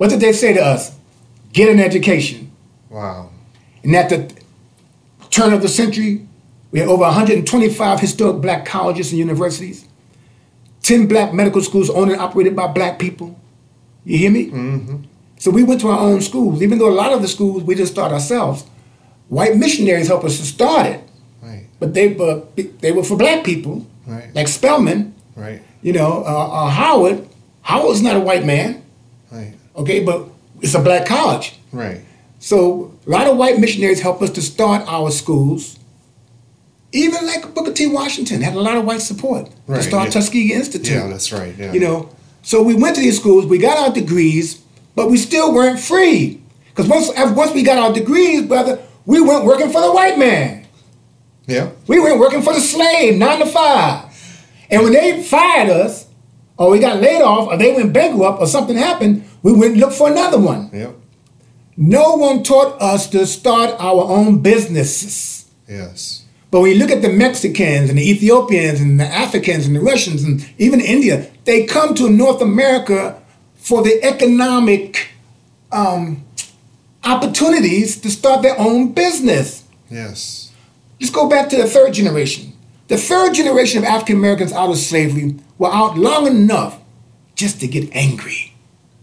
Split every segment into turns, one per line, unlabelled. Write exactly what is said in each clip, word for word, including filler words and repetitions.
What did they say to us? Get an education.
Wow.
And at the turn of the century, we had over one hundred twenty-five historic black colleges and universities, ten black medical schools owned and operated by black people. You hear me?
Mm-hmm.
So we went to our own schools, even though a lot of the schools we didn't start ourselves. White missionaries helped us to start it.
Right.
But they were, they were for black people,
Right.
like Spelman,
Right.
you know, uh, uh, Howard. Howard's not a white man,
Right.
okay, but it's a black college.
Right.
So a lot of white missionaries helped us to start our schools. Even like Booker T. Washington had a lot of white support
Right,
to start
yeah.
Tuskegee Institute.
Yeah, that's right. Yeah.
You know, so we went to these schools, we got our degrees, but we still weren't free. Because once, once we got our degrees, brother, we weren't working for the white man.
Yeah.
We weren't working for the slave, nine to five. And when they fired us, or we got laid off, or they went bankrupt, or something happened, we went and looked for another one.
Yep.
No one taught us to start our own businesses.
Yes.
But when you look at the Mexicans and the Ethiopians and the Africans and the Russians and even India, they come to North America for the economic um, opportunities to start their own business.
Yes.
Let's go back to the third generation. The third generation of African Americans out of slavery were out long enough just to get angry.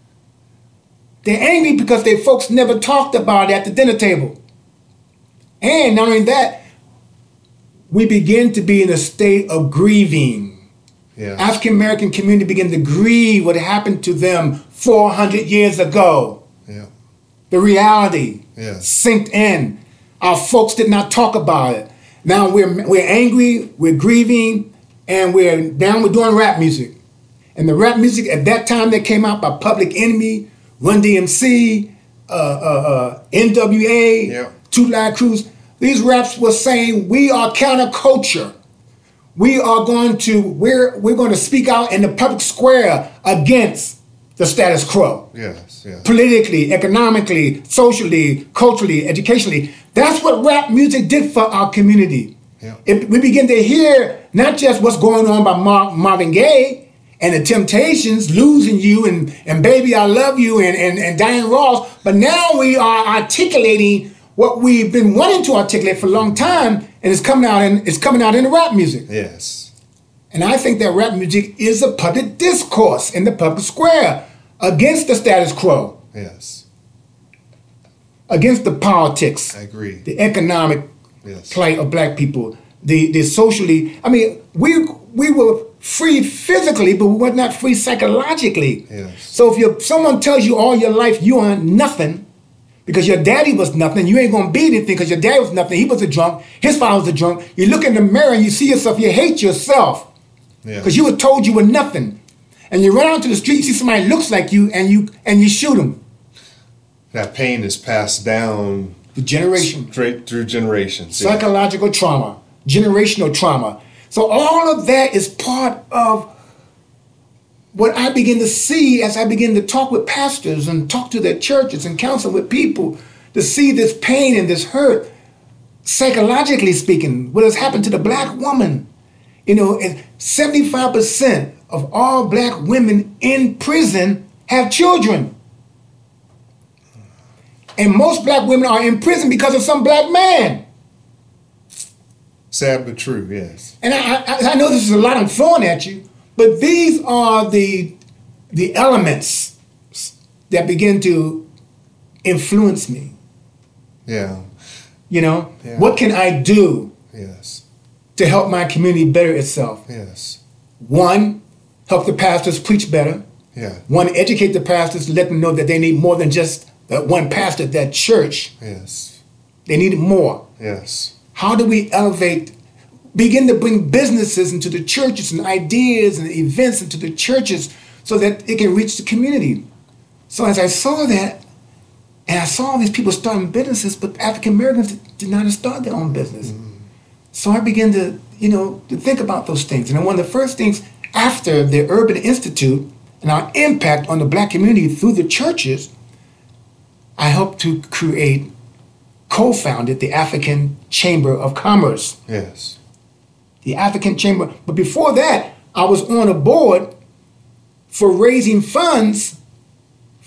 They're angry because their folks never talked about it at the dinner table. And not only that, we begin to be in a state of grieving.
Yes.
African American community begin to grieve what happened to them four hundred years ago.
Yeah.
The reality
Yes.
sinked in. Our folks did not talk about it. Now we're we're angry, we're grieving, and we're down with doing rap music. And the rap music at that time that came out by Public Enemy, Run D M C, uh, uh, uh, N W A,
Yeah.
Two Live Crews. These raps were saying we are counterculture. We are going to we're we're going to speak out in the public square against the status quo.
Yes. Yes.
Politically, economically, socially, culturally, educationally. That's what rap music did for our community.
Yeah.
It, we begin to hear not just what's going on by Mar- Marvin Gaye and the Temptations, Losing You, and, and Baby I Love You, and, and, and Diana Ross, but now we are articulating what we've been wanting to articulate for a long time, and it's coming out in, it's coming out in the rap music.
Yes.
And I think that rap music is a public discourse in the public square against the status quo,
Yes.
against the politics,
I agree.
the economic
Yes.
plight of black people, the, the socially, I mean, we we were free physically, but we were not free psychologically.
Yes.
So if you someone tells you all your life you are nothing, because your daddy was nothing, you ain't gonna be anything because your daddy was nothing, he was a drunk, his father was a drunk, you look in the mirror and you see yourself, you hate yourself.
Yeah.
Because you were told you were nothing. And you run out to the street, you see somebody looks like you, and you and you shoot them.
That pain is passed down
The generation.
straight through generations. Yeah.
Psychological trauma, generational trauma. So all of that is part of what I begin to see as I begin to talk with pastors and talk to their churches and counsel with people, to see this pain and this hurt, psychologically speaking, what has happened to the black woman. You know, and seventy-five percent of all black women in prison have children. And most black women are in prison because of some black man.
Sad but true, yes.
And I, I, I know this is a lot I'm throwing at you, but these are the, the elements that begin to influence me.
Yeah.
You know,
Yeah.
what can I do
Yes.
to help my community better itself?
Yes.
One, help the pastors preach better.
Yeah.
One, educate the pastors to let them know that they need more than just that one pastor at that church.
Yes.
They need more.
Yes.
How do we elevate, begin to bring businesses into the churches and ideas and events into the churches so that it can reach the community? So as I saw that, and I saw these people starting businesses, but African Americans did not start their own business. Mm-hmm. So I began to, you know, to think about those things. And one of the first things after the Urban Institute and our impact on the black community through the churches, I helped to create, co-founded the African Chamber of Commerce.
Yes.
The African Chamber. But before that, I was on a board for raising funds